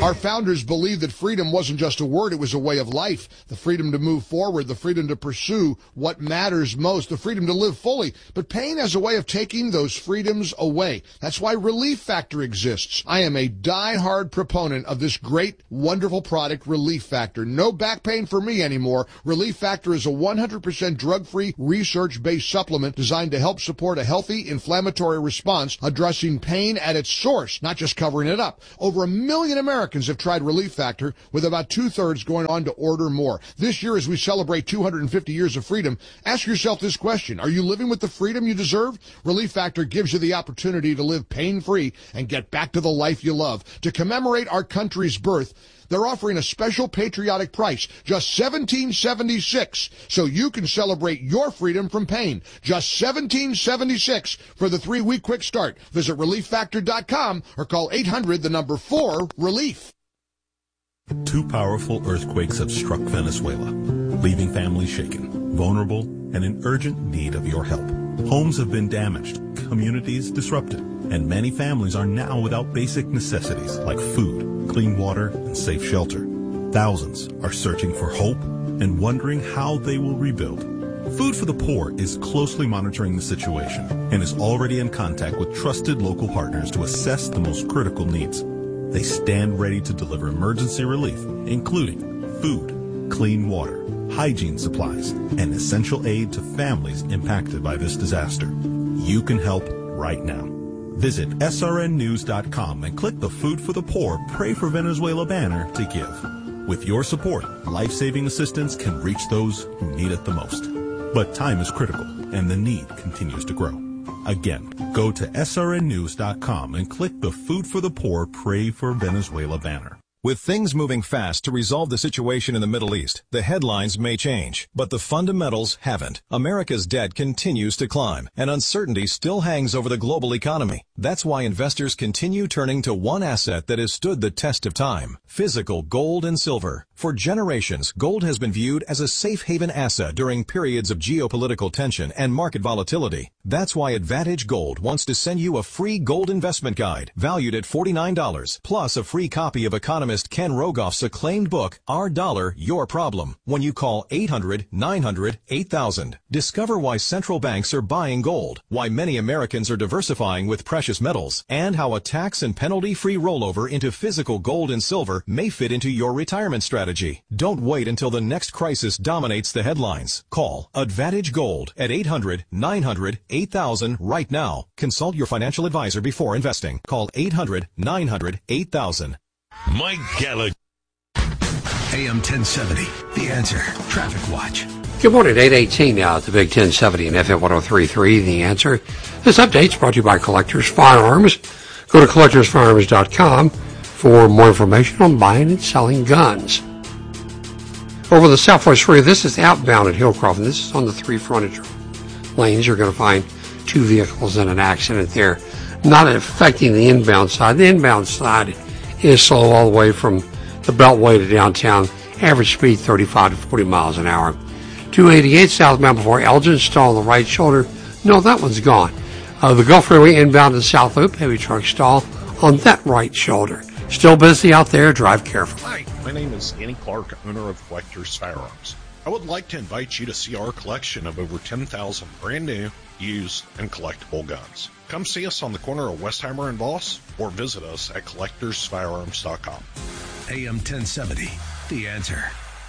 Our founders believed that freedom wasn't just a word, it was a way of life. The freedom to move forward, the freedom to pursue what matters most, the freedom to live fully. But pain has a way of taking those freedoms away. That's why Relief Factor exists. I am a die-hard proponent of this great, wonderful product, Relief Factor. No back pain for me anymore. Relief Factor is a 100% drug-free, research-based supplement designed to help support a healthy inflammatory response, addressing pain at its source, not just covering it up. Over 1 million Americans have tried Relief Factor, with about 2/3 going on to order more. This year, as we celebrate 250 years of freedom, ask yourself this question: are you living with the freedom you deserve? Relief Factor gives you the opportunity to live pain-free and get back to the life you love. To commemorate our country's birth, they're offering a special patriotic price, just $17.76, so you can celebrate your freedom from pain. Just $17.76 for the 3-week quick start. Visit ReliefFactor.com or call 800-4-RELIEF. 2 powerful earthquakes have struck Venezuela, leaving families shaken, vulnerable, and in urgent need of your help. Homes have been damaged, communities disrupted, and many families are now without basic necessities like food, clean water, and safe shelter. Thousands are searching for hope and wondering how they will rebuild. Food for the Poor is closely monitoring the situation and is already in contact with trusted local partners to assess the most critical needs. They stand ready to deliver emergency relief, including food, clean water, hygiene supplies, and essential aid to families impacted by this disaster. You can help right now. Visit srnnews.com and click the Food for the Poor Pray for Venezuela banner to give. With your support, life-saving assistance can reach those who need it the most. But time is critical, and the need continues to grow. Again, go to srnnews.com and click the Food for the Poor Pray for Venezuela banner. With things moving fast to resolve the situation in the Middle East, the headlines may change, but the fundamentals haven't. America's debt continues to climb, and uncertainty still hangs over the global economy. That's why investors continue turning to one asset that has stood the test of time: physical gold and silver. For generations, gold has been viewed as a safe haven asset during periods of geopolitical tension and market volatility. That's why Advantage Gold wants to send you a free gold investment guide valued at $49, plus a free copy of economist Ken Rogoff's acclaimed book, Our Dollar, Your Problem, when you call 800-900-8000. Discover why central banks are buying gold, why many Americans are diversifying with precious metals, and how a tax and penalty-free rollover into physical gold and silver may fit into your retirement strategy. Don't wait until the next crisis dominates the headlines. Call Advantage Gold at 800-900-8000 right now. Consult your financial advisor before investing. Call 800-900-8000. Mike Gallagher. AM 1070, The Answer. Traffic Watch. Good morning, 8:18 now at the Big 1070 and FM 103.3, The Answer. This update's brought to you by Collectors Firearms. Go to collectorsfirearms.com for more information on buying and selling guns. Over the Southwest Freeway, this is outbound at Hillcroft, and this is on the 3 frontage lanes. You're going to find 2 vehicles in an accident there, not affecting the inbound side. The inbound side is slow all the way from the Beltway to downtown. Average speed 35 to 40 miles an hour. 288 southbound before Elgin, stall on the right shoulder. No, that one's gone. The Gulf Freeway inbound to South Loop, heavy truck stall on that right shoulder. Still busy out there. Drive carefully. Hi, my name is Danny Clark, owner of Collectors Firearms. I would like to invite you to see our collection of over 10,000 brand new, used, and collectible guns. Come see us on the corner of Westheimer and Voss, or visit us at collectorsfirearms.com. AM 1070, The Answer.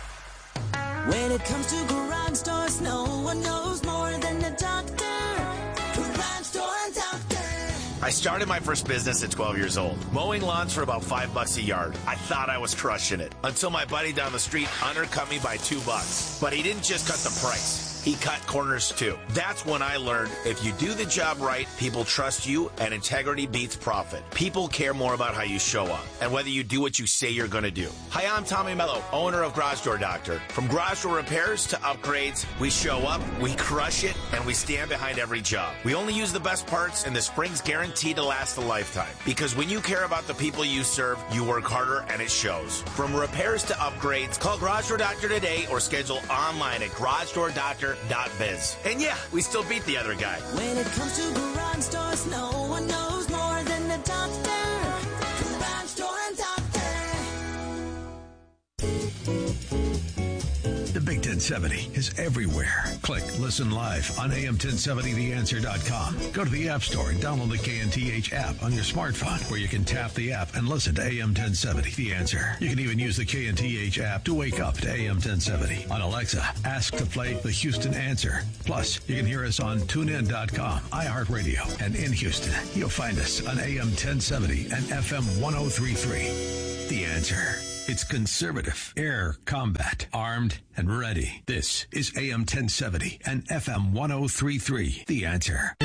When it comes to garage doors, no one knows more than the doctor. Garage Door Doctor. I started my first business at 12 years old, mowing lawns for about $5 a yard. I thought I was crushing it until my buddy down the street undercut me by $2. But he didn't just cut the price. He cut corners too. That's when I learned if you do the job right, people trust you, and integrity beats profit. People care more about how you show up and whether you do what you say you're going to do. Hi, I'm Tommy Mello, owner of Garage Door Doctor. From garage door repairs to upgrades, we show up, we crush it, and we stand behind every job. We only use the best parts, and the spring's guaranteed to last a lifetime. Because when you care about the people you serve, you work harder, and it shows. From repairs to upgrades, call Garage Door Doctor today or schedule online at garagedoordoctor.biz. And yeah, we still beat the other guy. When it comes to garage doors, no one knows more than the doctor. Garage Door Doctor. 1070 is everywhere. Click Listen Live on AM1070theanswer.com. Go to the App Store and download the KNTH app on your smartphone, where you can tap the app and listen to AM1070 The Answer. You can even use the KNTH app to wake up to AM1070. On Alexa, ask to play the Houston Answer. Plus, you can hear us on TuneIn.com, iHeartRadio, and in Houston, you'll find us on AM1070 and FM 1033. The Answer. It's conservative, air combat, armed and ready. This is AM 1070 and FM 1033. The Answer.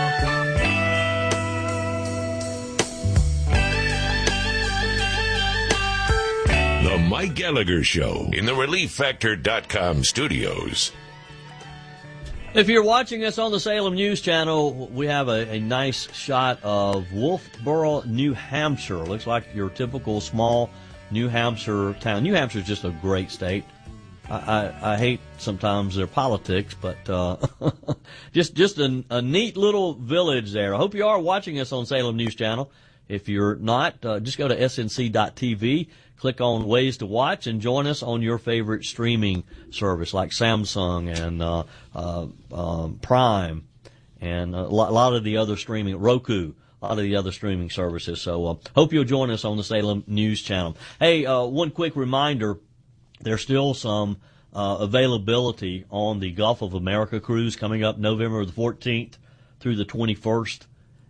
The Mike Gallagher Show in the ReliefFactor.com studios. If you're watching us on the Salem News Channel, we have a nice shot of Wolfboro, New Hampshire. Looks like your typical small New Hampshire town. New Hampshire is just a great state. I hate sometimes their politics, but just a neat little village there. I hope you are watching us on Salem News Channel. If you're not, just go to snc.tv, click on Ways to Watch, and join us on your favorite streaming service like Samsung and Prime and a lot of the other streaming, Roku. A lot of the other streaming services. So hope you'll join us on the Salem News Channel. Hey, one quick reminder, there's still some availability on the Gulf of America cruise coming up November the 14th through the 21st.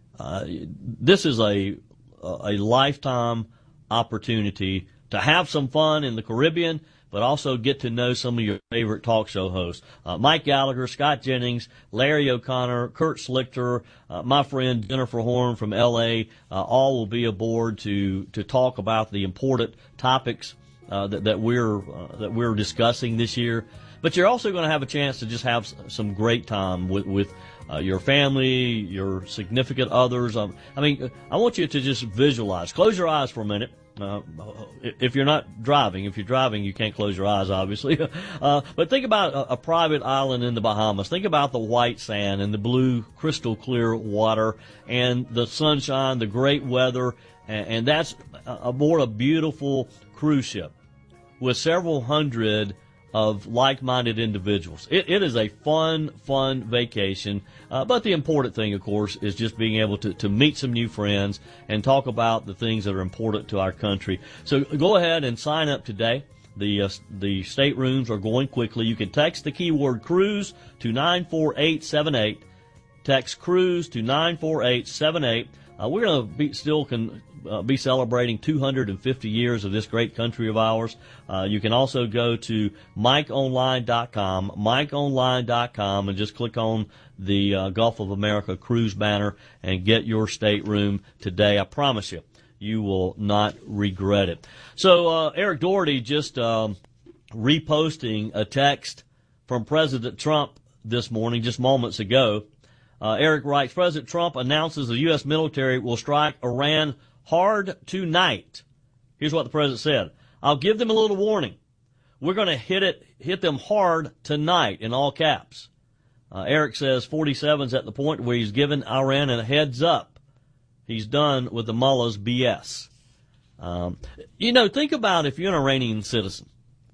This is a lifetime opportunity to have some fun in the Caribbean, but also get to know some of your favorite talk show hosts. Mike Gallagher, Scott Jennings, Larry O'Connor, Kurt Slichter, my friend Jennifer Horn from L.A., all will be aboard to talk about the important topics that we're discussing this year. But you're also going to have a chance to just have some great time with your family, your significant others. I want you to just visualize. Close your eyes for a minute. If you're not driving, if you're driving, you can't close your eyes, obviously. But think about a private island in the Bahamas. Think about the white sand and the blue, crystal clear water and the sunshine, the great weather, and that's aboard a beautiful cruise ship with several hundred of like-minded individuals. It is a fun vacation, but the important thing, of course, is just being able to meet some new friends and talk about the things that are important to our country. So go ahead and sign up today. The staterooms are going quickly. You can text the keyword cruise to 94878. Text cruise to 94878. We're going to be celebrating 250 years of this great country of ours. You can also go to MikeOnline.com, and just click on the Gulf of America cruise banner and get your stateroom today. I promise you will not regret it. So Eric Doherty just reposting a text from President Trump this morning, just moments ago. Eric writes, President Trump announces the U.S. military will strike Iran hard tonight. Here's what the president said. I'll give them a little warning. We're going to hit them hard tonight, in all caps. Eric says 47's at the point where he's given Iran a heads up. He's done with the mullah's BS. Think about if you're an Iranian citizen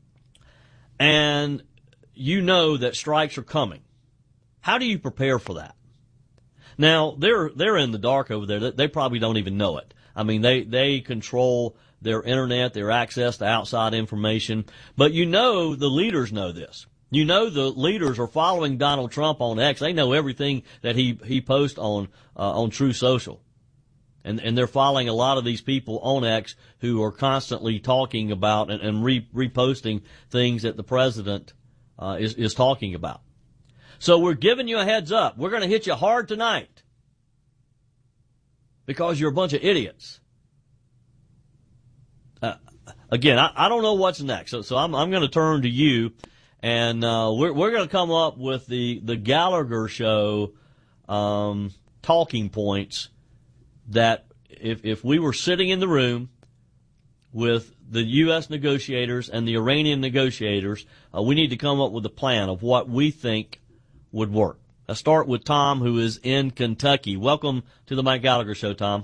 and you know that strikes are coming. How do you prepare for that? Now, they're in the dark over there. They probably don't even know it. I mean, they control their internet, their access to outside information. But the leaders know this. The leaders are following Donald Trump on X. They know everything that he posts on Truth Social. And they're following a lot of these people on X who are constantly talking about and reposting things that the president is talking about. So we're giving you a heads up. We're going to hit you hard tonight because you're a bunch of idiots. Again, I don't know what's next. So I'm going to turn to you, and we're going to come up with the Gallagher Show talking points that if we were sitting in the room with the U.S. negotiators and the Iranian negotiators, we need to come up with a plan of what we think would work. Let's start with Tom, who is in Kentucky. Welcome to the Mike Gallagher Show, Tom.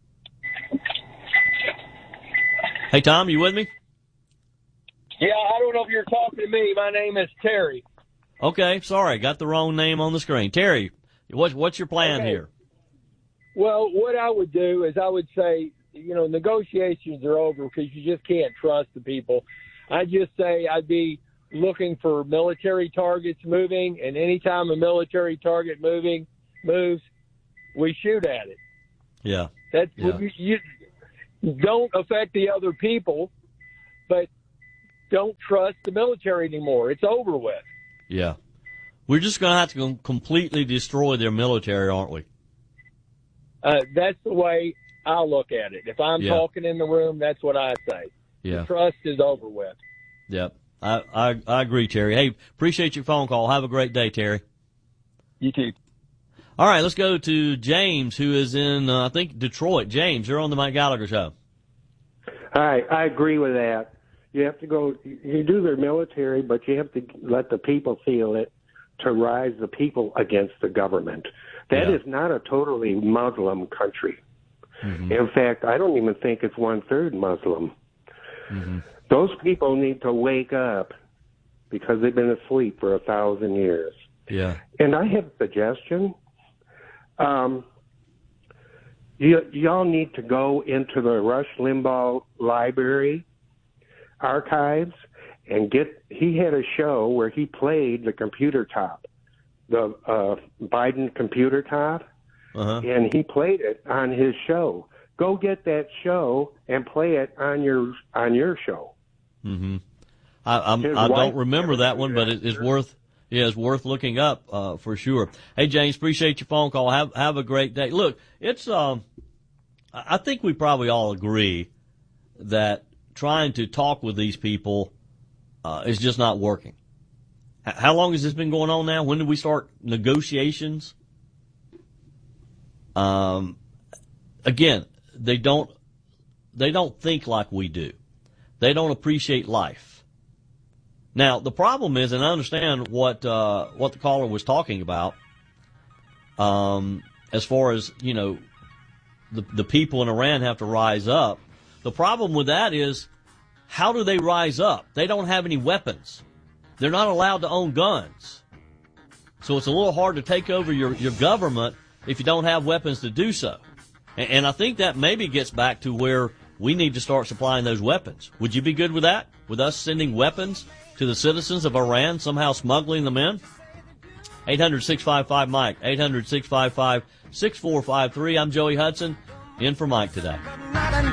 Hey, Tom, you with me? Yeah, I don't don't know if you're talking to me. My name is Terry. Okay, sorry, got the wrong name on the screen. Terry, what's your plan here? Well, what I would do is I would say, negotiations are over because you just can't trust the people. I'd just say I'd be looking for military targets moving, and anytime a military target moves, we shoot at it. Yeah. You don't affect the other people, but don't trust the military anymore. It's over with. Yeah. We're just going to have to completely destroy their military, aren't we? That's the way I look at it. If I'm talking in the room, that's what I say. Yeah. The trust is over with. Yep. I agree, Terry. Hey, appreciate your phone call. Have a great day, Terry. You too. All right, let's go to James, who is in, I think, Detroit. James, you're on the Mike Gallagher Show. Hi, I agree with that. You have to go, you do the military, but you have to let the people feel it to rise the people against the government. That is not a totally Muslim country. Mm-hmm. In fact, I don't even think it's 1/3 Muslim. Mm-hmm. Those people need to wake up because they've been asleep for 1,000 years. Yeah. And I have a suggestion. Y'all need to go into the Rush Limbaugh Library archives and he had a show where he played the computer top, the Biden computer top, and he played it on his show. Go get that show and play it on your show. Mm-hmm. I don't remember that one, but it's worth looking up for sure. Hey, James, appreciate your phone call. Have a great day. Look, it's I think we probably all agree that trying to talk with these people is just not working. How long has this been going on now? When did we start negotiations? Again, they don't think like we do. They don't appreciate life. Now, the problem is, and I understand what the caller was talking about, as far as, the people in Iran have to rise up. The problem with that is, how do they rise up? They don't have any weapons. They're not allowed to own guns. So it's a little hard to take over your government if you don't have weapons to do so. And I think that maybe gets back to where we need to start supplying those weapons. Would you be good with that? With us sending weapons to the citizens of Iran, somehow smuggling them in? 800-655-MIKE, 800-655-6453. I'm Joey Hudson, in for Mike today.